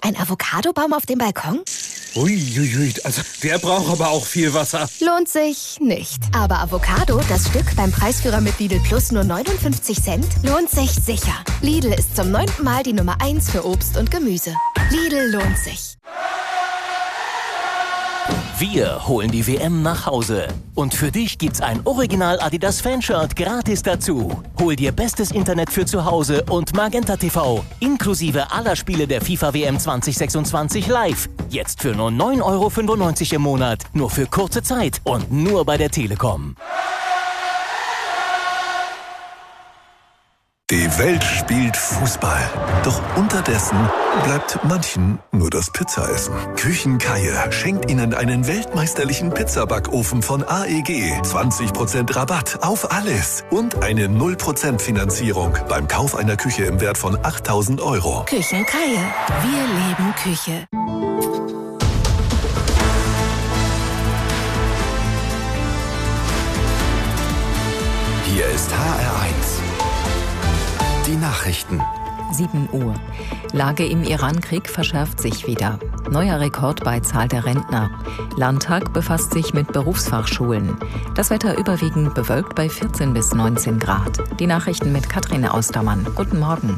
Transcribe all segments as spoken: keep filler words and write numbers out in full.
Ein Avocadobaum auf dem Balkon? Uiuiui, also der braucht aber auch viel Wasser. Lohnt sich nicht. Aber Avocado, das Stück beim Preisführer mit Lidl Plus nur neunundfünfzig Cent, lohnt sich sicher. Lidl ist zum neunten Mal die Nummer eins für Obst und Gemüse. Lidl lohnt sich. Wir holen die W M nach Hause. Und für dich gibt's ein Original Adidas Fanshirt gratis dazu. Hol dir bestes Internet für zu Hause und Magenta T V inklusive aller Spiele der FIFA W M zwanzig sechsundzwanzig live. Jetzt für nur neun Euro fünfundneunzig im Monat. Nur für kurze Zeit und nur bei der Telekom. Die Welt spielt Fußball. Doch unterdessen bleibt manchen nur das Pizzaessen. Küchenkeier schenkt Ihnen einen weltmeisterlichen Pizzabackofen von A E G. zwanzig Prozent Rabatt auf alles. Und eine null Prozent Finanzierung beim Kauf einer Küche im Wert von achttausend Euro. Küchenkeier. Wir leben Küche. Hier ist H R eins. Die Nachrichten. sieben Uhr. Lage im Iran-Krieg verschärft sich wieder. Neuer Rekord bei Zahl der Rentner. Landtag befasst sich mit Berufsfachschulen. Das Wetter überwiegend bewölkt bei vierzehn bis neunzehn Grad. Die Nachrichten mit Katrin Austermann. Guten Morgen.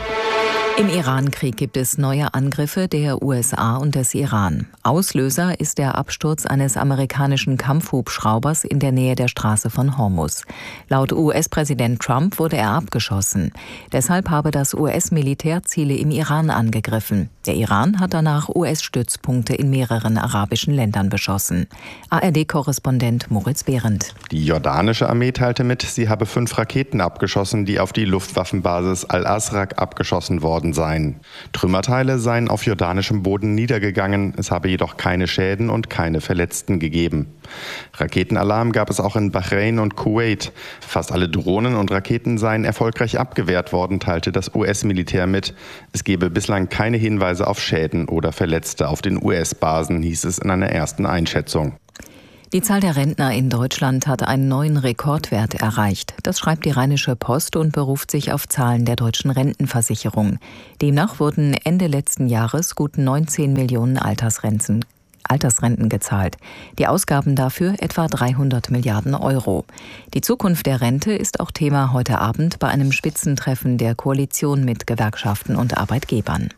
Im Iran-Krieg gibt es neue Angriffe der U S A und des Iran. Auslöser ist der Absturz eines amerikanischen Kampfhubschraubers in der Nähe der Straße von Hormuz. Laut U S-Präsident Trump wurde er abgeschossen. Deshalb habe das U S-Militär Ziele im Iran angegriffen. Der Iran hat danach U S-Stützpunkte in mehreren arabischen Ländern beschossen. A R D-Korrespondent Moritz Behrendt. Die jordanische Armee teilte mit, sie habe fünf Raketen abgeschossen, die auf die Luftwaffenbasis Al-Asraq abgeschossen worden seien. Trümmerteile seien auf jordanischem Boden niedergegangen, es habe jedoch keine Schäden und keine Verletzten gegeben. Raketenalarm gab es auch in Bahrain und Kuwait. Fast alle Drohnen und Raketen seien erfolgreich abgewehrt worden, teilte das U S-Militär mit. Es gebe bislang keine Hinweise auf Schäden oder Verletzte auf den U S-Basen, hieß es in einer ersten Einschätzung. Die Zahl der Rentner in Deutschland hat einen neuen Rekordwert erreicht. Das schreibt die Rheinische Post und beruft sich auf Zahlen der deutschen Rentenversicherung. Demnach wurden Ende letzten Jahres gut neunzehn Millionen Altersrenten, Altersrenten gezahlt. Die Ausgaben dafür etwa dreihundert Milliarden Euro. Die Zukunft der Rente ist auch Thema heute Abend bei einem Spitzentreffen der Koalition mit Gewerkschaften und Arbeitgebern.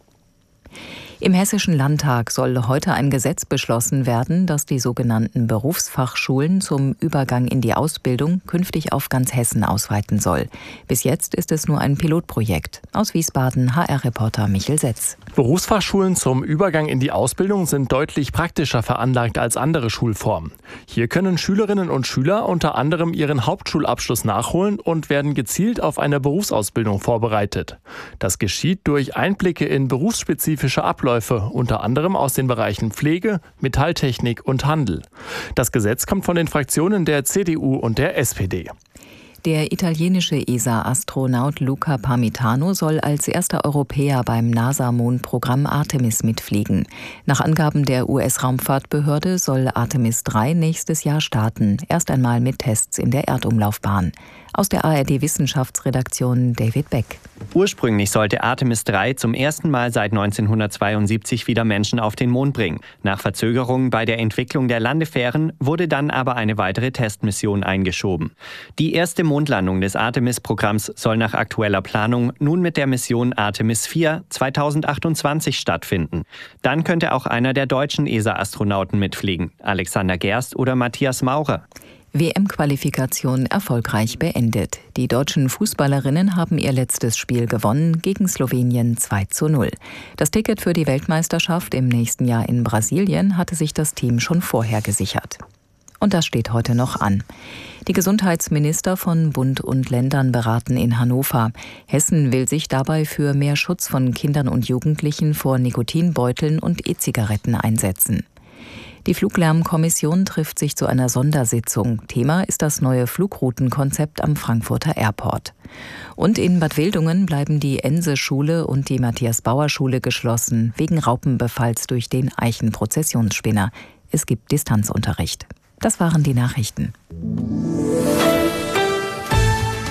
Im Hessischen Landtag soll heute ein Gesetz beschlossen werden, das die sogenannten Berufsfachschulen zum Übergang in die Ausbildung künftig auf ganz Hessen ausweiten soll. Bis jetzt ist es nur ein Pilotprojekt. Aus Wiesbaden H R-Reporter Michel Setz. Berufsfachschulen zum Übergang in die Ausbildung sind deutlich praktischer veranlagt als andere Schulformen. Hier können Schülerinnen und Schüler unter anderem ihren Hauptschulabschluss nachholen und werden gezielt auf eine Berufsausbildung vorbereitet. Das geschieht durch Einblicke in berufsspezifische Abläufe, unter anderem aus den Bereichen Pflege, Metalltechnik und Handel. Das Gesetz kommt von den Fraktionen der C D U und der S P D. Der italienische E S A-Astronaut Luca Parmitano soll als erster Europäer beim NASA-Mondprogramm Artemis mitfliegen. Nach Angaben der U S-Raumfahrtbehörde soll Artemis drei nächstes Jahr starten, erst einmal mit Tests in der Erdumlaufbahn. Aus der A R D-Wissenschaftsredaktion David Beck. Ursprünglich sollte Artemis drei zum ersten Mal seit neunzehnhundertzweiundsiebzig wieder Menschen auf den Mond bringen. Nach Verzögerungen bei der Entwicklung der Landefähren wurde dann aber eine weitere Testmission eingeschoben. Die erste Mondlandung des Artemis-Programms soll nach aktueller Planung nun mit der Mission Artemis vier zweitausendachtundzwanzig stattfinden. Dann könnte auch einer der deutschen E S A-Astronauten mitfliegen, Alexander Gerst oder Matthias Maurer. W M-Qualifikation erfolgreich beendet. Die deutschen Fußballerinnen haben ihr letztes Spiel gewonnen gegen Slowenien zwei zu null. Das Ticket für die Weltmeisterschaft im nächsten Jahr in Brasilien hatte sich das Team schon vorher gesichert. Und das steht heute noch an. Die Gesundheitsminister von Bund und Ländern beraten in Hannover. Hessen will sich dabei für mehr Schutz von Kindern und Jugendlichen vor Nikotinbeuteln und E-Zigaretten einsetzen. Die Fluglärmkommission trifft sich zu einer Sondersitzung. Thema ist das neue Flugroutenkonzept am Frankfurter Airport. Und in Bad Wildungen bleiben die Ense-Schule und die Matthias-Bauer-Schule geschlossen, wegen Raupenbefalls durch den Eichenprozessionsspinner. Es gibt Distanzunterricht. Das waren die Nachrichten.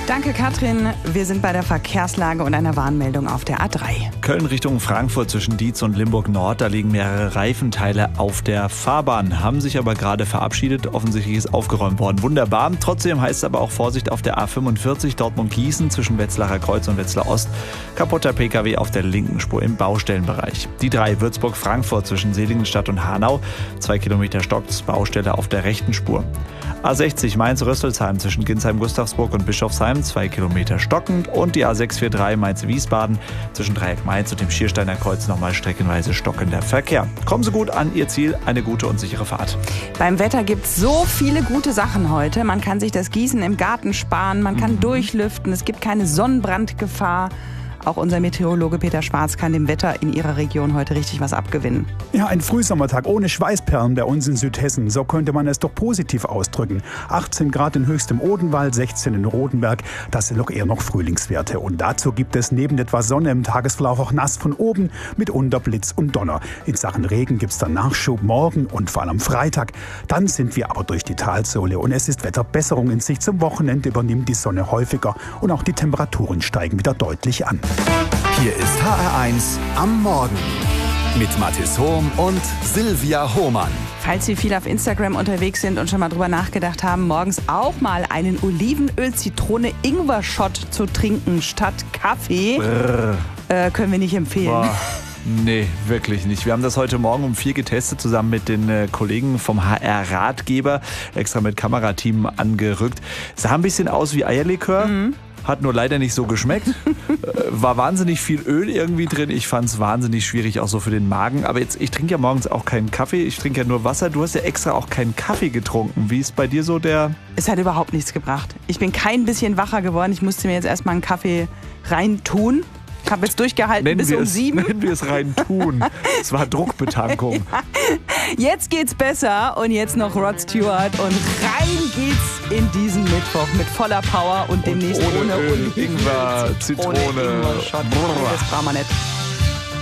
Danke, Katrin. Wir sind bei der Verkehrslage und einer Warnmeldung auf der A drei. Köln Richtung Frankfurt zwischen Dietz und Limburg Nord. Da liegen mehrere Reifenteile auf der Fahrbahn. Haben sich aber gerade verabschiedet. Offensichtlich ist aufgeräumt worden. Wunderbar. Trotzdem heißt es aber auch Vorsicht auf der A fünfundvierzig Dortmund-Gießen zwischen Wetzlarer Kreuz und Wetzlar Ost. Kaputter P K W auf der linken Spur im Baustellenbereich. Die drei Würzburg-Frankfurt zwischen Seligenstadt und Hanau. Zwei Kilometer stockt's. Baustelle auf der rechten Spur. A sechzig Mainz-Rösselsheim zwischen Ginsheim-Gustavsburg und Bischofsheim, zwei Kilometer stockend. Und die A sechs vier drei Mainz-Wiesbaden zwischen Dreieck Mainz und dem Schiersteiner Kreuz nochmal streckenweise stockender Verkehr. Kommen Sie gut an Ihr Ziel, eine gute und sichere Fahrt. Beim Wetter gibt es so viele gute Sachen heute. Man kann sich das Gießen im Garten sparen, man kann mhm. durchlüften, es gibt keine Sonnenbrandgefahr. Auch unser Meteorologe Peter Schwarz kann dem Wetter in Ihrer Region heute richtig was abgewinnen. Ja, ein Frühsommertag ohne Schweißperlen bei uns in Südhessen. So könnte man es doch positiv ausdrücken. achtzehn Grad in höchstem Odenwald, sechzehn in Rodenberg. Das sind doch eher noch Frühlingswerte. Und dazu gibt es neben etwas Sonne im Tagesverlauf auch nass von oben, mitunter Blitz und Donner. In Sachen Regen gibt es dann Nachschub morgen und vor allem am Freitag. Dann sind wir aber durch die Talsohle und es ist Wetterbesserung in Sicht. Zum Wochenende übernimmt die Sonne häufiger und auch die Temperaturen steigen wieder deutlich an. Hier ist H R eins am Morgen mit Mathis Hohm und Silvia Hohmann. Falls Sie viel auf Instagram unterwegs sind und schon mal drüber nachgedacht haben, morgens auch mal einen Olivenöl-Zitrone-Ingwer-Shot zu trinken statt Kaffee, äh, können wir nicht empfehlen. Boah. Nee, wirklich nicht. Wir haben das heute Morgen um vier getestet, zusammen mit den äh, Kollegen vom H R-Ratgeber, extra mit Kamerateam angerückt. Sah ein bisschen aus wie Eierlikör. Mhm. Hat nur leider nicht so geschmeckt. War wahnsinnig viel Öl irgendwie drin. Ich fand es wahnsinnig schwierig, auch so für den Magen. Aber jetzt, ich trinke ja morgens auch keinen Kaffee. Ich trinke ja nur Wasser. Du hast ja extra auch keinen Kaffee getrunken. Wie ist bei dir so der... Es hat überhaupt nichts gebracht. Ich bin kein bisschen wacher geworden. Ich musste mir jetzt erstmal einen Kaffee reintun. Ich habe jetzt durchgehalten nennen bis um es, sieben. Nennen wir es rein tun. Es war Druckbetankung. Ja. Jetzt geht's besser und jetzt noch Rod Stewart und rein geht's in diesen Mittwoch mit voller Power und demnächst und ohne, ohne Öl, Oliven, Ingwer, Zitrone. Ohne Ingwer-Shot. Das brauchen wir nicht.